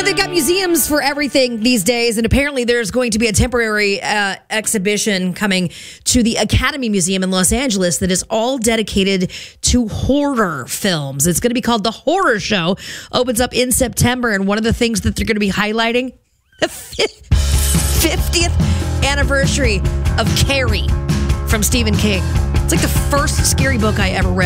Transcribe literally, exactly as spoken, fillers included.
know, they've got museums for everything these days, and apparently there's going to be a temporary uh, exhibition coming to the Academy Museum in Los Angeles that is all dedicated to horror films. It's going to be called The Horror Show. Opens up in September, and one of the things that they're going to be highlighting, the fiftieth anniversary of Carrie from Stephen King. It's like the first scary book I ever read.